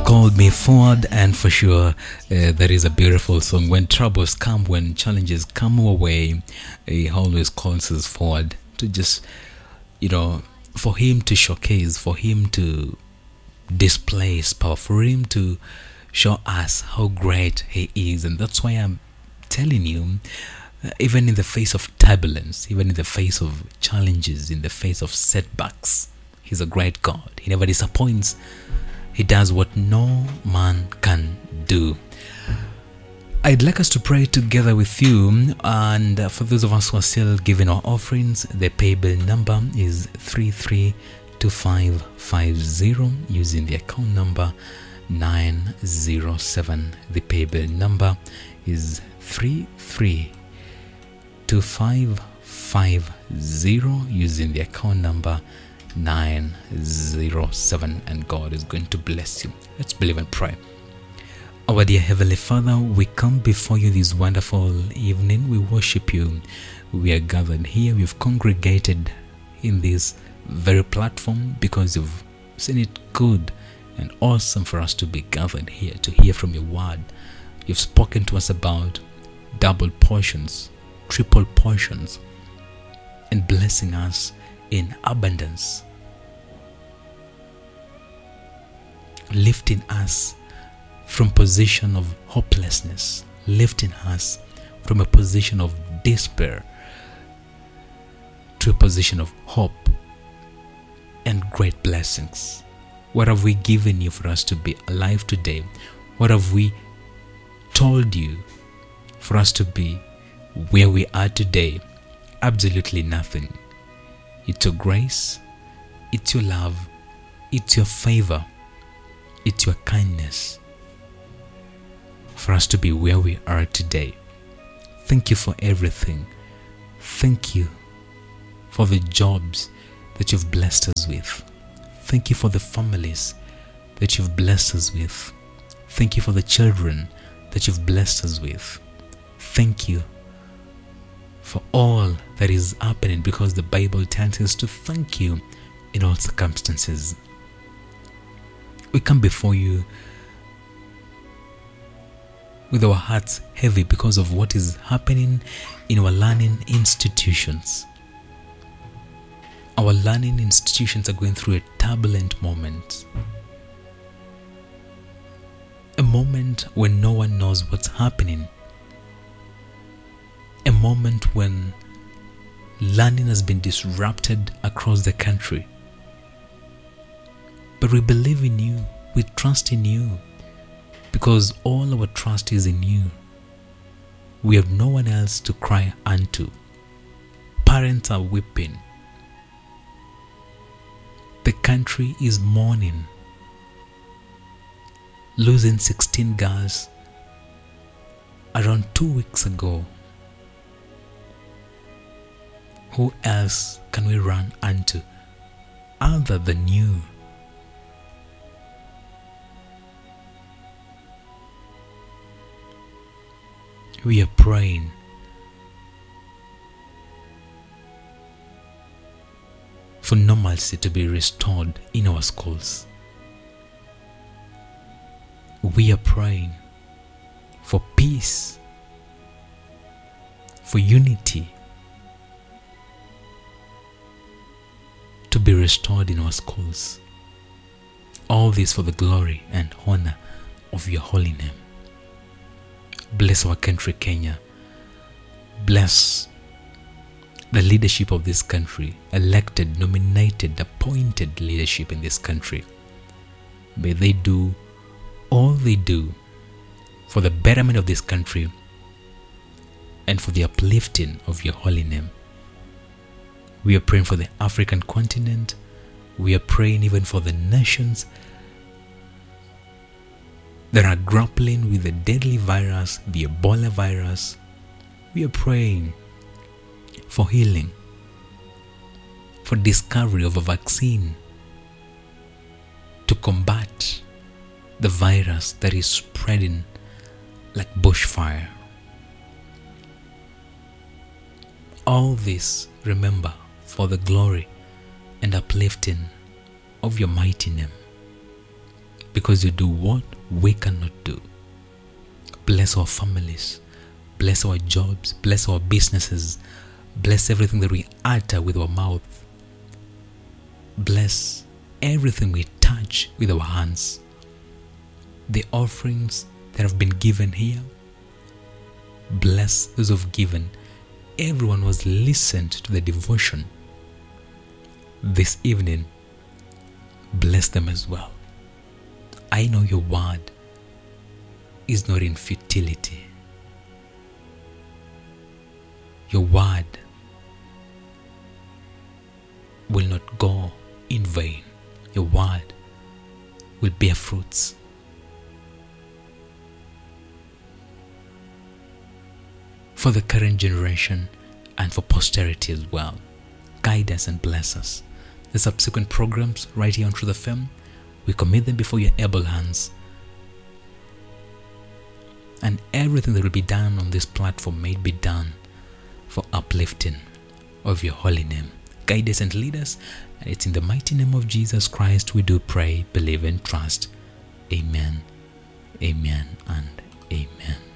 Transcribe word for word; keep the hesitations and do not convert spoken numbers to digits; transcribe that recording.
called Me Forward, and for sure, uh, that is a beautiful song. When troubles come, when challenges come our way, He always calls us forward to just, you know, for Him to showcase, for Him to display His power, for Him to show us how great He is. And that's why I'm telling you, uh, even in the face of turbulence, even in the face of challenges, in the face of setbacks, He's a great God. He never disappoints. He does what no man can do. I'd like us to pray together with you, and uh, for those of us who are still giving our offerings, the paybill number is three three two five five zero using the account number nine zero seven. The paybill number is three three two five five zero using the account number nine zero seven, and God is going to bless you. Let's believe and pray. Our dear Heavenly Father, we come before you this wonderful evening. We worship you. We are gathered here. We've congregated in this very platform because you've seen it good and awesome for us to be gathered here to hear from your word. You've spoken to us about double portions, triple portions, and blessing us in abundance, lifting us from position of hopelessness, lifting us from a position of despair to a position of hope and great blessings. What have we given you for us to be alive today? What have we told you for us to be where we are today? Absolutely nothing. It's your grace, it's your love, it's your favor, it's your kindness for us to be where we are today. Thank you for everything. Thank you for the jobs that you've blessed us with. Thank you for the families that you've blessed us with. Thank you for the children that you've blessed us with. Thank you for all that is happening, because the Bible tells us to thank you in all circumstances. We come before you with our hearts heavy because of what is happening in our learning institutions. Our learning institutions are going through a turbulent moment. A moment when no one knows what's happening. A moment when learning has been disrupted across the country. But we believe in you, we trust in you, because all our trust is in you. We have no one else to cry unto. Parents are weeping. The country is mourning, losing sixteen girls around two weeks ago. Who else can we run unto other than you? We are praying for normalcy to be restored in our schools. We are praying for peace, for unity to be restored in our schools. All this for the glory and honor of your holy name. Bless our country, Kenya. Bless the leadership of this country, elected, nominated, appointed leadership in this country. May they do all they do for the betterment of this country and for the uplifting of your holy name. We are praying for the African continent. We are praying even for the nations that are grappling with the deadly virus, the Ebola virus. We are praying for healing, for discovery of a vaccine to combat the virus that is spreading like bushfire. All this, remember, for the glory and uplifting of your mighty name. because you do what we cannot do. Bless our families, bless our jobs, bless our businesses, bless everything that we utter with our mouth. Bless everything we touch with our hands. The offerings that have been given here, bless those who've given. Everyone who has listened to the devotion this evening, bless them as well. I know your word is not in futility. Your word will not go in vain. Your word will bear fruits. For the current generation and for posterity as well. Guide us and bless us. The subsequent programs right here on Truth F M, we commit them before your able hands. And everything that will be done on this platform may be done for uplifting of your holy name. Guide us and lead us. And it's in the mighty name of Jesus Christ we do pray, believe and trust. Amen, amen, and amen.